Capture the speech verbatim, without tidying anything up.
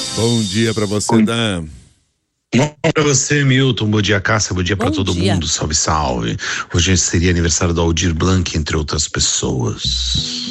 Bom dia pra você, Dan. Bom pra você, Milton. Bom dia, Cássia. Bom dia pra todo dia. mundo. Salve, salve. Hoje seria aniversário do Aldir Blanc, entre outras pessoas.